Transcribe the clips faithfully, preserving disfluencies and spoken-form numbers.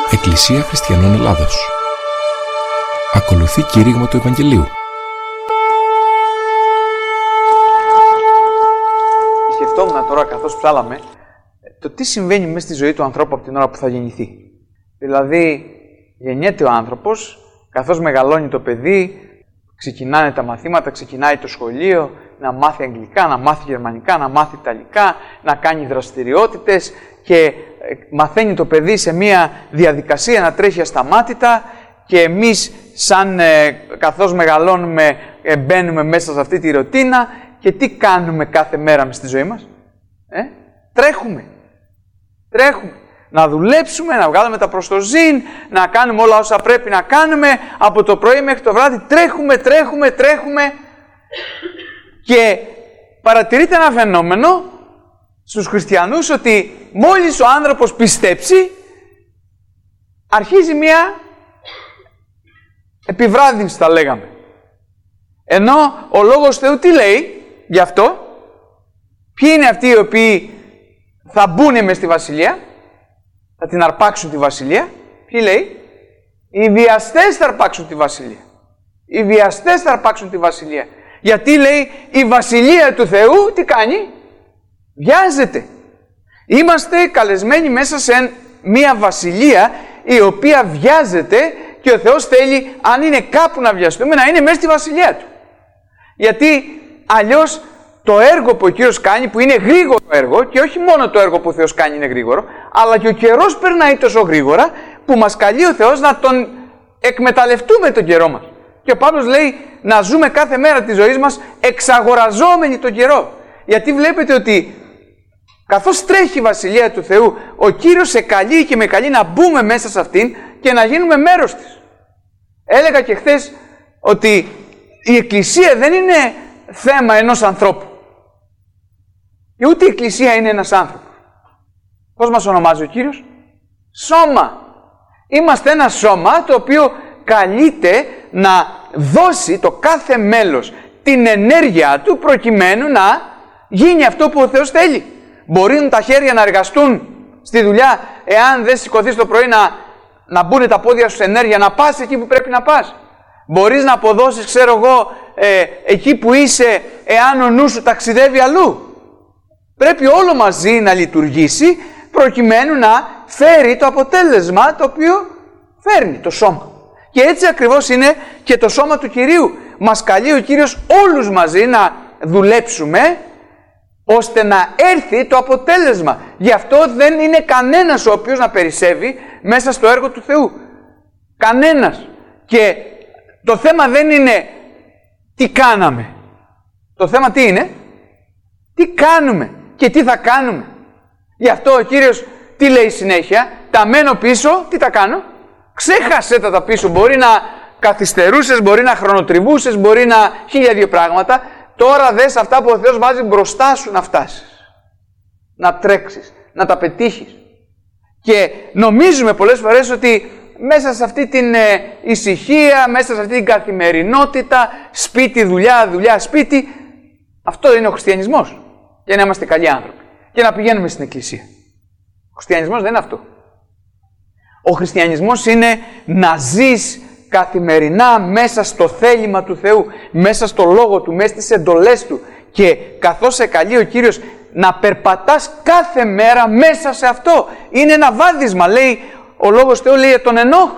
Εκκλησία Χριστιανών Ελλάδος. Ακολουθεί κήρυγμα του Ευαγγελίου. Σκεφτόμουν τώρα καθώς ψάλαμε το τι συμβαίνει μέσα στη ζωή του ανθρώπου από την ώρα που θα γεννηθεί. Δηλαδή, γεννιέται ο άνθρωπος, καθώς μεγαλώνει το παιδί, ξεκινάνε τα μαθήματα, ξεκινάει το σχολείο, να μάθει αγγλικά, να μάθει γερμανικά, να μάθει ιταλικά, να κάνει δραστηριότητες και μαθαίνει το παιδί σε μια διαδικασία να τρέχει ασταμάτητα και εμείς σαν ε, καθώς μεγαλώνουμε ε, μπαίνουμε μέσα σε αυτή τη ρουτίνα και τι κάνουμε κάθε μέρα μες στη ζωή μας. Ε? Τρέχουμε. Τρέχουμε. Να δουλέψουμε, να βγάλουμε τα προς το ζήν, να κάνουμε όλα όσα πρέπει να κάνουμε από το πρωί μέχρι το βράδυ. Τρέχουμε, τρέχουμε, τρέχουμε και παρατηρείται ένα φαινόμενο στους χριστιανούς ότι μόλις ο άνθρωπος πιστέψει αρχίζει μια επιβράδυνση, θα λέγαμε. Ενώ ο Λόγος Θεού τι λέει γι' αυτό? Ποιοι είναι αυτοί οι οποίοι θα μπουν μες στη Βασιλεία, θα την αρπάξουν τη Βασιλεία? Ποιοι λέει? Οι βιαστές θα αρπάξουν τη Βασιλεία. Οι βιαστές θα αρπάξουν τη Βασιλεία. Γιατί λέει η Βασιλεία του Θεού τι κάνει? Βιάζεται. Είμαστε καλεσμένοι μέσα σε μια βασιλεία η οποία βιάζεται και ο Θεός θέλει, αν είναι κάπου να βιαστούμε, να είναι μέσα στη βασιλεία Του. Γιατί αλλιώς το έργο που ο Κύριος κάνει, που είναι γρήγορο έργο, και όχι μόνο το έργο που ο Θεός κάνει είναι γρήγορο, αλλά και ο καιρός περνάει τόσο γρήγορα που μας καλεί ο Θεός να τον εκμεταλλευτούμε τον καιρό μας. Και ο Παύλος λέει να ζούμε κάθε μέρα της ζωής μας εξαγοραζόμενοι τον καιρό. Γιατί βλέπετε ότι καθώς τρέχει η Βασιλεία του Θεού, ο Κύριος σε καλεί και με καλεί να μπούμε μέσα σε αυτήν και να γίνουμε μέρος της. Έλεγα και χθες ότι η Εκκλησία δεν είναι θέμα ενός ανθρώπου. Και ούτε η Εκκλησία είναι ένας άνθρωπος. Πώς μας ονομάζει ο Κύριος? Σώμα. Είμαστε ένα σώμα το οποίο καλείται να δώσει το κάθε μέλος την ενέργεια του προκειμένου να γίνει αυτό που ο Θεός θέλει. Μπορεί τα χέρια να εργαστούν στη δουλειά, εάν δεν σηκωθείς το πρωί να, να μπουν τα πόδια σου σε ενέργεια, να πας εκεί που πρέπει να πας. Μπορείς να αποδώσεις, ξέρω εγώ, ε, εκεί που είσαι, εάν ο νους σου ταξιδεύει αλλού. Πρέπει όλο μαζί να λειτουργήσει προκειμένου να φέρει το αποτέλεσμα το οποίο φέρνει το σώμα. Και έτσι ακριβώς είναι και το σώμα του Κυρίου. Μας καλεί ο Κύριος όλους μαζί να δουλέψουμε ώστε να έρθει το αποτέλεσμα. Γι' αυτό δεν είναι κανένας ο οποίος να περισσεύει μέσα στο έργο του Θεού. Κανένας. Και το θέμα δεν είναι τι κάναμε. Το θέμα τι είναι? Τι κάνουμε και τι θα κάνουμε. Γι' αυτό ο Κύριος τι λέει συνέχεια? Τα μένω πίσω, τι τα κάνω? Ξέχασε τα τα πίσω. Μπορεί να καθυστερούσες, μπορεί να χρονοτριβούσες, μπορεί να χίλια δύο πράγματα. Τώρα δες αυτά που ο Θεός βάζει μπροστά σου να φτάσεις. Να τρέξεις, να τα πετύχεις. Και νομίζουμε πολλές φορές ότι μέσα σε αυτή την ε, ησυχία, μέσα σε αυτή την καθημερινότητα, σπίτι, δουλειά, δουλειά, σπίτι, αυτό είναι ο χριστιανισμός. Για να είμαστε καλοί άνθρωποι. Και να πηγαίνουμε στην εκκλησία. Ο χριστιανισμός δεν είναι αυτό. Ο χριστιανισμός είναι να ζεις καθημερινά μέσα στο θέλημα του Θεού, μέσα στο Λόγο Του, μέσα στις εντολές Του και καθώς σε καλεί ο Κύριος να περπατάς κάθε μέρα μέσα σε αυτό. Είναι ένα βάδισμα, λέει ο Λόγος Θεού, λέει για τον Ενώχ.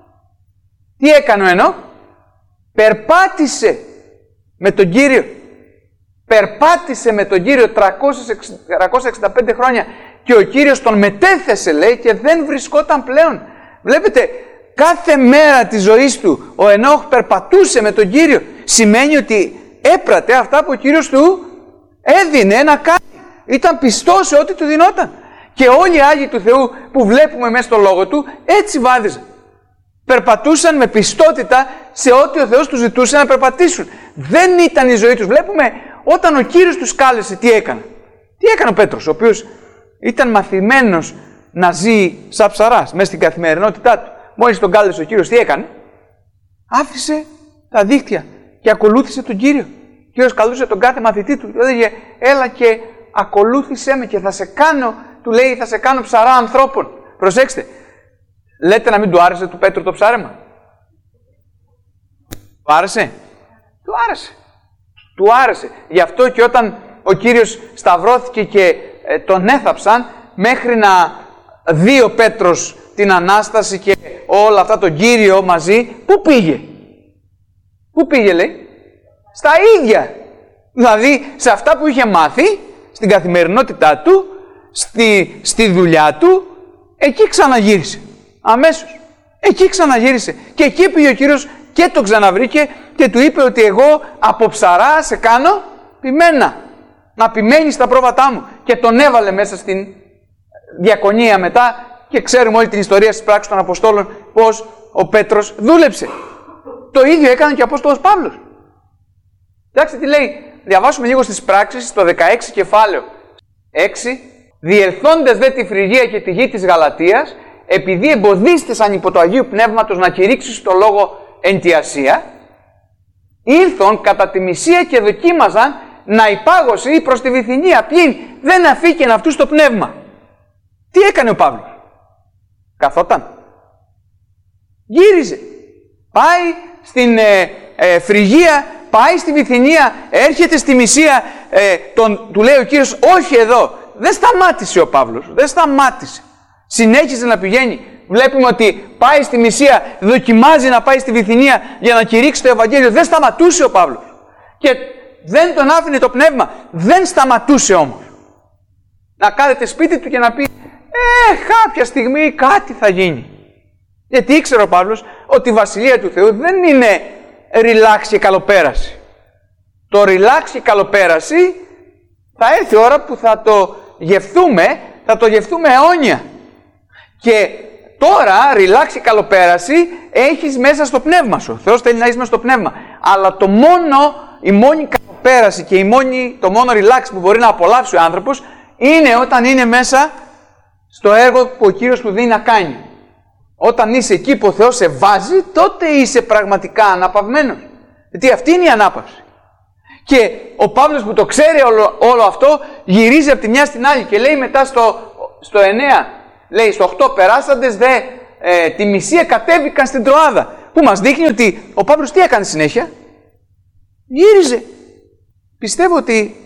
Τι έκανε ο Ενώχ? Περπάτησε με τον Κύριο. Περπάτησε με τον Κύριο τριακόσια εξήντα πέντε χρόνια και ο Κύριος τον μετέθεσε, λέει, και δεν βρισκόταν πλέον. Βλέπετε, κάθε μέρα της ζωής του ο Ενώχ περπατούσε με τον Κύριο. Σημαίνει ότι έπρατε αυτά που ο Κύριος του έδινε να κάνει. Ήταν πιστός σε ό,τι του δινόταν. Και όλοι οι Άγιοι του Θεού που βλέπουμε μέσα στο Λόγο Του έτσι βάδιζαν. Περπατούσαν με πιστότητα σε ό,τι ο Θεός τους ζητούσε να περπατήσουν. Δεν ήταν η ζωή τους. Βλέπουμε όταν ο Κύριος τους κάλεσε τι έκανε. Τι έκανε ο Πέτρος, ο οποίος ήταν μαθημένος να ζει σαν ψαράς μέσα στην καθημερινότητά του. Μόλις τον κάλεσε ο Κύριος, τι έκανε? Άφησε τα δίχτυα και ακολούθησε τον Κύριο. Ο Κύριος καλούσε τον κάθε μαθητή του. Του έλεγε, έλα και ακολούθησέ με και θα σε κάνω, του λέει, θα σε κάνω ψαρά ανθρώπων. Προσέξτε, Λέτε να μην του άρεσε του Πέτρου το ψάρεμα. Του άρεσε. Του άρεσε. Του άρεσε. Γι' αυτό και όταν ο Κύριος σταυρώθηκε και ε, τον έθαψαν, μέχρι να δει ο Πέτρος την Ανάσταση και όλα αυτά τον Κύριο μαζί, πού πήγε. Πού πήγε λέει. Στα ίδια. Δηλαδή σε αυτά που είχε μάθει, στην καθημερινότητά του, στη, στη δουλειά του, εκεί ξαναγύρισε. Αμέσως. Εκεί ξαναγύρισε. Και εκεί πήγε ο Κύριος και τον ξαναβρήκε και του είπε ότι εγώ από ψαρά σε κάνω ποιμένα. Να ποιμένεις στα πρόβατά μου. Και τον έβαλε μέσα στην διακονία μετά και ξέρουμε όλη την ιστορία στις πράξεις των Αποστόλων πως ο Πέτρος δούλεψε. Το ίδιο έκανε και ο Απόστολος Παύλος. Εντάξει τι λέει. Διαβάσουμε λίγο στις πράξεις, στο δεκαέξι κεφάλαιο έξι. Διελθόντες δε τη Φρυγία και τη γη της Γαλατίας, επειδή εμποδίστησαν υπό το Αγίου Πνεύματος να κηρύξεις το λόγο εν τη Ασία, ήλθον κατά τη Μυσία και δοκίμαζαν να υπάγωση προς τη Βυθινία. Ποιοι δεν αφήκεν αυτούς το πνεύμα. Τι έκανε ο Παύλος. Καθόταν. Γύριζε. Πάει στην ε, ε, Φρυγία, πάει στη Βυθινία, έρχεται στη Μυσία, ε, τον, του λέει ο Κύριος όχι εδώ. Δεν σταμάτησε ο Παύλος. Δεν σταμάτησε. Συνέχιζε να πηγαίνει. Βλέπουμε ότι πάει στη Μυσία, δοκιμάζει να πάει στη Βυθινία για να κηρύξει το Ευαγγέλιο. Δεν σταματούσε ο Παύλος. Και δεν τον άφηνε το πνεύμα. Δεν σταματούσε όμως. Να κάθεται σπίτι του και να πει «Ε, κάποια στιγμή κάτι θα γίνει». Γιατί ήξερε ο Παύλος ότι η Βασιλεία του Θεού δεν είναι relax και καλοπέραση. Το relax και καλοπέραση θα έρθει η ώρα που θα το γευθούμε, θα το γευθούμε αιώνια. Και τώρα, relax και καλοπέραση, έχεις μέσα στο πνεύμα σου. Ο Θεός θέλει να είσαι μέσα στο πνεύμα. Αλλά το μόνο, η μόνη καλοπέραση και η μόνη, το μόνο relax που μπορεί να απολαύσει ο άνθρωπος είναι όταν είναι μέσα στο έργο που ο Κύριος του δίνει να κάνει. Όταν είσαι εκεί που ο Θεός σε βάζει, τότε είσαι πραγματικά αναπαυμένος. Γιατί αυτή είναι η ανάπαυση. Και ο Παύλος που το ξέρει όλο, όλο αυτό, γυρίζει από τη μια στην άλλη και λέει μετά στο, στο εννέα, λέει στο οκτώ, περάσαντες δε ε, τη Μυσία κατέβηκαν στην Τροάδα. Που μας δείχνει ότι ο Παύλος τι έκανε συνέχεια. Γύριζε. Πιστεύω ότι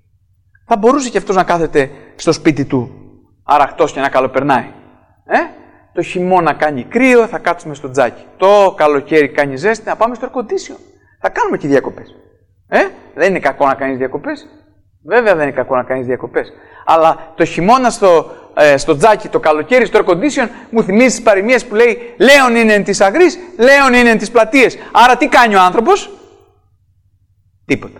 θα μπορούσε και αυτός να κάθεται στο σπίτι του αραχτός και να καλοπερνάει. Ε? Το χειμώνα κάνει κρύο, θα κάτσουμε στο τζάκι. Το καλοκαίρι κάνει ζέστη, να πάμε στο air condition. Θα κάνουμε και διακοπές. Ε? Δεν είναι κακό να κάνεις διακοπές. Βέβαια δεν είναι κακό να κάνεις διακοπές. Αλλά το χειμώνα στο, ε, στο τζάκι, το καλοκαίρι στο air condition, μου θυμίζει τις παροιμίες που λέει «Λέον είναι εν της αγρής, λέον είναι εν της πλατείας». Άρα τι κάνει ο άνθρωπος? Τίποτα.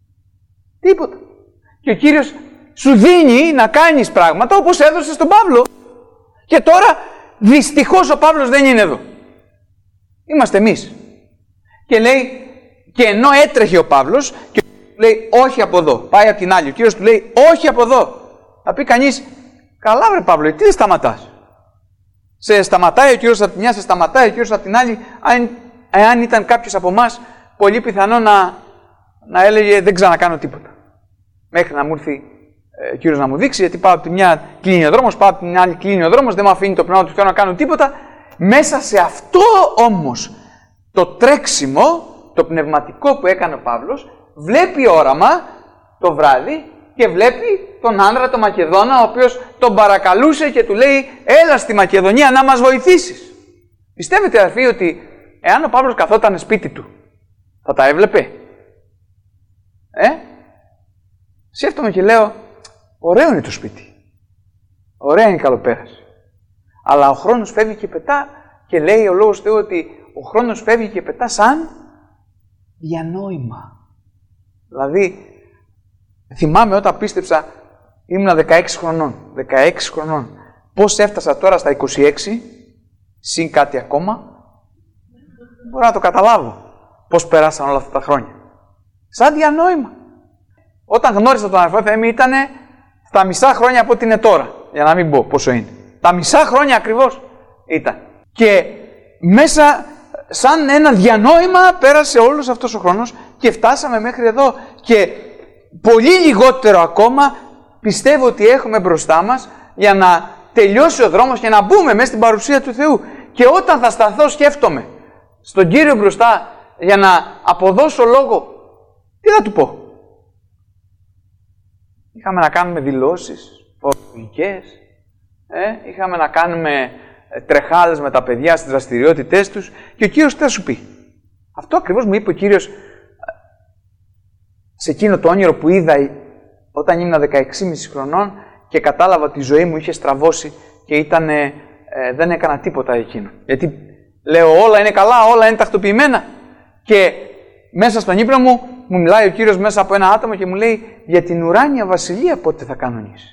Τίποτα. Και ο Κύριος σου δίνει να κάνεις πράγματα όπως έδωσε στον Παύλο. Και τώρα δυστυχώς ο Παύλος δεν είναι εδώ. Είμαστε εμείς. Και λέει, και ενώ έτρεχε ο Παύλος, και λέει όχι από εδώ. Πάει από την άλλη. Ο Κύριος του λέει όχι από εδώ. Θα πει κανείς, καλά βρε Παύλο, τι δεν σταματάς. Σε σταματάει ο Κύριος από τη μια, σε σταματάει ο Κύριος από την άλλη. Αν, εάν ήταν κάποιος από εμάς, πολύ πιθανό να, να έλεγε δεν ξανακάνω τίποτα. Μέχρι να μου έρθει ο Κύριος να μου δείξει, γιατί πάω από τη μια κλείνει ο δρόμος, πάω από την άλλη κλείνει ο δρόμος, δεν μου αφήνει το πνεύμα του Θεού να κάνω τίποτα. Μέσα σε αυτό όμως το τρέξιμο, το πνευματικό που έκανε ο Παύλος, βλέπει όραμα το βράδυ και βλέπει τον άνδρα, τον Μακεδόνα, ο οποίος τον παρακαλούσε και του λέει έλα στη Μακεδονία να μας βοηθήσεις. Πιστεύετε αδερφοί ότι εάν ο Παύλος καθόταν σπίτι του, θα τα έβλεπε? Ε? Σκέφτομαι και λέω, ωραίο είναι το σπίτι. Ωραία είναι η καλοπέραση. Αλλά ο χρόνος φεύγει και πετά και λέει ο Λόγος Θεού ότι ο χρόνος φεύγει και πετά σαν διανόημα. Δηλαδή, θυμάμαι όταν πίστεψα, ήμουνα δεκαέξι χρονών. δεκαέξι χρονών. Πώς έφτασα τώρα στα είκοσι έξι, συν κάτι ακόμα, μπορώ να το καταλάβω. Πώς περάσαν όλα αυτά τα χρόνια. Σαν διανόημα. Όταν γνώρισα τον αδερφό Θεέμι ήταν στα μισά χρόνια από ό,τι είναι τώρα. Για να μην πω πόσο είναι. Τα μισά χρόνια ακριβώς ήταν. Και μέσα σαν ένα διανόημα πέρασε όλος αυτός ο χρόνος και φτάσαμε μέχρι εδώ. Και πολύ λιγότερο ακόμα πιστεύω ότι έχουμε μπροστά μας για να τελειώσει ο δρόμος και να μπούμε μέσα στην παρουσία του Θεού. Και όταν θα σταθώ σκέφτομαι στον Κύριο μπροστά για να αποδώσω λόγο, τι θα του πω? Είχαμε να κάνουμε δηλώσεις φορολογικές, ε, είχαμε να κάνουμε τρεχάλες με τα παιδιά στις δραστηριότητές τους και ο Κύριος τι θα σου πει? Αυτό ακριβώς μου είπε ο Κύριος σε εκείνο το όνειρο που είδα όταν ήμουν δεκαέξι και μισή χρονών και κατάλαβα ότι η ζωή μου είχε στραβώσει και ήταν, ε, δεν έκανα τίποτα εκείνο. Γιατί λέω όλα είναι καλά, όλα είναι τακτοποιημένα. Και μέσα στον ύπνο μου, μου μιλάει ο Κύριος μέσα από ένα άτομο και μου λέει για την ουράνια βασιλεία πότε θα κανονίσεις?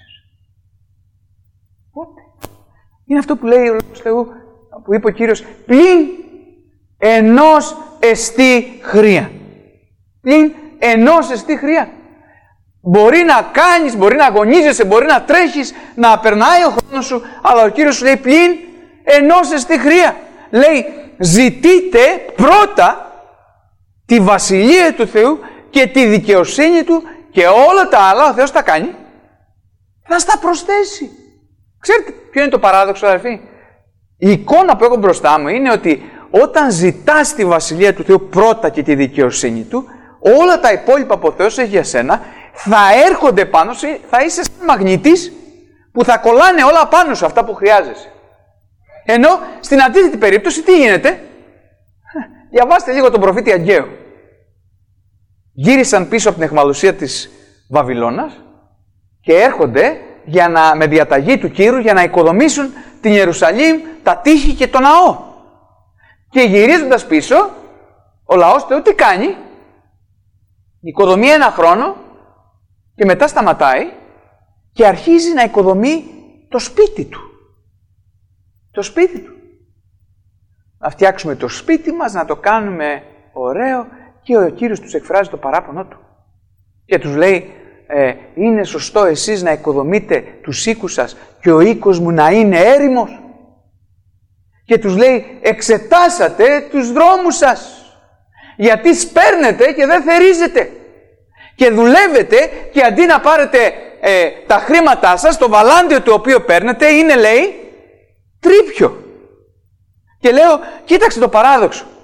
Πότε? Είναι αυτό που λέει ο Λόγος Θεού, που είπε ο Κύριος, πλην ενός εστί χρία. Πλην ενός εστί χρία. Μπορεί να κάνεις, μπορεί να αγωνίζεσαι, μπορεί να τρέχεις, να περνάει ο χρόνος σου, αλλά ο Κύριος σου λέει πλην ενός εστί χρία. Λέει, ζητείτε πρώτα τη βασιλεία του Θεού και τη δικαιοσύνη του και όλα τα άλλα ο Θεός τα κάνει, θα στα προσθέσει. Ξέρετε ποιο είναι το παράδοξο, αδερφοί? Η εικόνα που έχω μπροστά μου είναι ότι όταν ζητάς τη βασιλεία του Θεού πρώτα και τη δικαιοσύνη του, όλα τα υπόλοιπα που ο Θεός έχει για σένα θα έρχονται πάνω σου, θα είσαι σαν μαγνήτης που θα κολλάνε όλα πάνω σου αυτά που χρειάζεσαι. Ενώ στην αντίθετη περίπτωση τι γίνεται? Διαβάστε λίγο τον προφήτη Αγκαίο. Γύρισαν πίσω από την αιχμαλωσία της Βαβυλώνας και έρχονται για να, με διαταγή του Κύρου για να οικοδομήσουν την Ιερουσαλήμ, τα τείχη και το ναό. Και γυρίζοντας πίσω, ο λαός Θεού τι κάνει? Οικοδομεί ένα χρόνο και μετά σταματάει και αρχίζει να οικοδομεί το σπίτι του. Το σπίτι του. Να φτιάξουμε το σπίτι μας, να το κάνουμε ωραίο, και ο Κύριος τους εκφράζει το παράπονο του. Και τους λέει, ε, είναι σωστό εσείς να οικοδομείτε τους οίκους σας και ο οίκος μου να είναι έρημος? Και τους λέει, εξετάσατε τους δρόμους σας, γιατί σπέρνετε και δεν θερίζετε. Και δουλεύετε και αντί να πάρετε ε, τα χρήματά σας, το βαλάντιο το οποίο παίρνετε είναι, λέει, τρίπιο. Και λέω, κοίταξε το παράδοξο.